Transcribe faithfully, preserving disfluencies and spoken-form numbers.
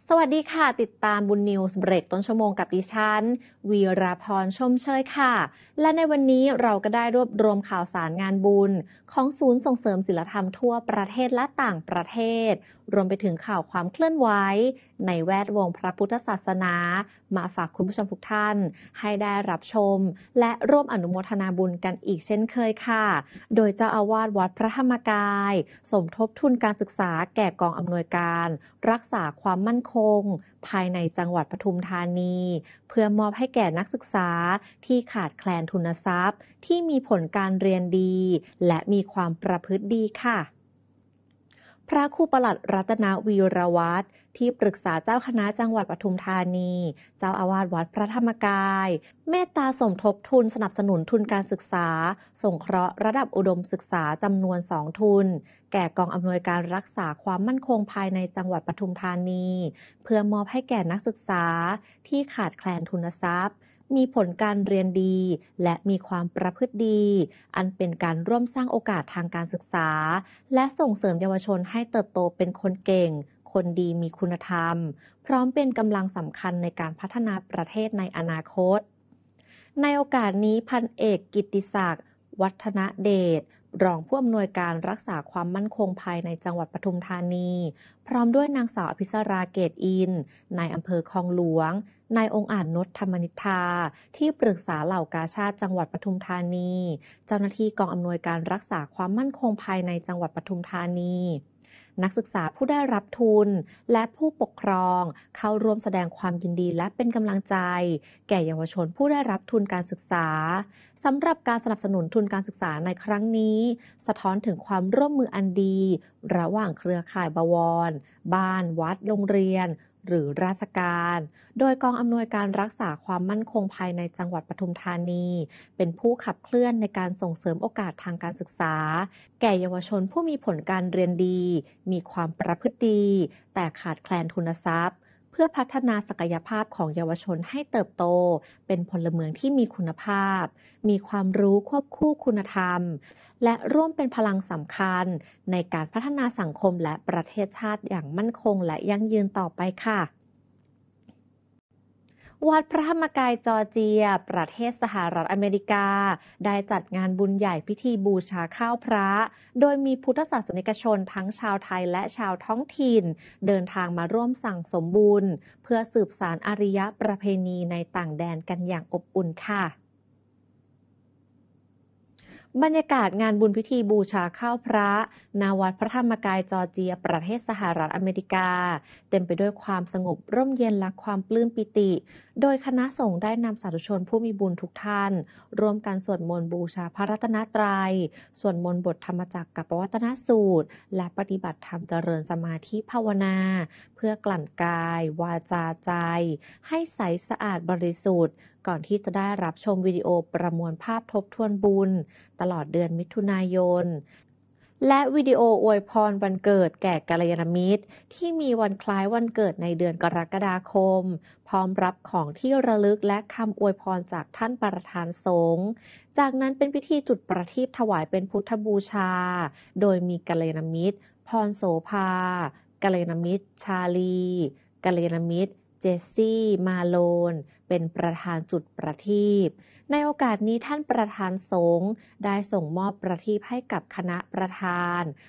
สวัสดีค่ะติดตามบุญนิวส์เบรกต้นชั่วโมงกับดิฉันวีราพรชมเชยค่ะและในวันนี้เราก็ได้รวบรวมข่าวสารงานบุญของศูนย์ส่งเสริมศิลธรรมทั่วประเทศและต่างประเทศรวมไปถึงข่าวความเคลื่อนไหวในแวดวงพระพุทธศาสนามาฝากคุณผู้ชมทุกท่านให้ได้รับชมและร่วมอนุโมทนาบุญกันอีกเช่นเคยค่ะโดยเจ้าอาวาสวัดพระธรรมกายสมทบทุนการศึกษาแก่กองอำนวยการรักษาความมั่นคงภายในจังหวัดปทุมธานีเพื่อมอบให้แก่นักศึกษาที่ขาดแคลนทุนทรัพย์ที่มีผลการเรียนดีและมีความประพฤติดีค่ะพระครูปลัดรัตนวีรวัฒน์ที่ปรึกษาเจ้าคณะจังหวัดปทุมธานีเจ้าอาวาสวัดพระธรรมกายเมตตาสมทบทุนสนับสนุนทุนการศึกษาสงเคราะห์ระดับอุดมศึกษาจำนวนสองทุนแก่กองอำนวยการรักษาความมั่นคงภายในจังหวัดปทุมธานีเพื่อมอบให้แก่นักศึกษาที่ขาดแคลนทุนทรัพย์มีผลการเรียนดีและมีความประพฤติดีอันเป็นการร่วมสร้างโอกาสทางการศึกษาและส่งเสริมเยาวชนให้เติบโตเป็นคนเก่งคนดีมีคุณธรรมพร้อมเป็นกำลังสำคัญในการพัฒนาประเทศในอนาคตในโอกาสนี้พันเอกกิตติศักดิ์วัฒนเดชรองผู้อำนวยการรักษาความมั่นคงภายในจังหวัดปทุมธานีพร้อมด้วยนางสาวอภิสราเกตอินนายอำเภอคลองหลวงนายองค์อาจนชธรรมนิธาที่ปรึกษาเหล่ากาชาติจังหวัดปทุมธานีเจ้าหน้าที่กองอำนวยการรักษาความมั่นคงภายในจังหวัดปทุมธานีนักศึกษาผู้ได้รับทุนและผู้ปกครองเข้าร่วมแสดงความยินดีและเป็นกำลังใจแก่เยาวชนผู้ได้รับทุนการศึกษาสำหรับการสนับสนุนทุนการศึกษาในครั้งนี้สะท้อนถึงความร่วมมืออันดีระหว่างเครือข่ายบวรบ้านวัดโรงเรียนหรือราชการโดยกองอำนวยการรักษาความมั่นคงภายในจังหวัดปทุมธานีเป็นผู้ขับเคลื่อนในการส่งเสริมโอกาสทางการศึกษาแก่เยาวชนผู้มีผลการเรียนดีมีความประพฤติดีแต่ขาดแคลนทุนทรัพย์เพื่อพัฒนาศักยภาพของเยาวชนให้เติบโตเป็นพลเมืองที่มีคุณภาพมีความรู้ควบคู่คุณธรรมและร่วมเป็นพลังสำคัญในการพัฒนาสังคมและประเทศชาติอย่างมั่นคงและยั่งยืนต่อไปค่ะวัดพระธรรมกายจอร์เจียประเทศสหรัฐอเมริกาได้จัดงานบุญใหญ่พิธีบูชาข้าวพระโดยมีพุทธศาสนิกชนทั้งชาวไทยและชาวท้องถิ่นเดินทางมาร่วมสั่งสมบุญเพื่อสืบสานอารยประเพณีในต่างแดนกันอย่างอบอุ่นค่ะบรรยากาศงานบุญพิธีบูชาข้าวพระณวัดพระธรรมกายจอร์เจียประเทศสหรัฐอเมริกาเต็มไปด้วยความสงบร่มเย็นและความปลื้มปิติโดยคณะสงฆ์ได้นำสาธุชนผู้มีบุญทุกท่านร่วมกันสวดมนต์บูชาพระรัตนตรัยสวดมนต์บทธรรมจักรกับปวัตนสูตรและปฏิบัติธรรมเจริญสมาธิภาวนาเพื่อกลั่นกายวาจาใจให้ใสสะอาดบริสุทธิ์ก่อนที่จะได้รับชมวิดีโอประมวลภาพทบทวนบุญตลอดเดือนมิถุนายนและวิดีโออวยพรวันเกิดแก่กัลยาณมิตรที่มีวันคล้ายวันเกิดในเดือนกรกฎาคมพร้อมรับของที่ระลึกและคำอวยพรจากท่านประธานสงฆ์จากนั้นเป็นพิธีจุดประทีปถวายเป็นพุทธบูชาโดยมีกัลยาณมิตรพรโสภากัลยาณมิตรชาลีกัลยาณมิตรเจสซี่มาโลนเป็นประธานจุดประทีปในโอกาสนี้ท่านประธานสงฆ์ได้ส่งมอบประทีปให้กับคณะประธาน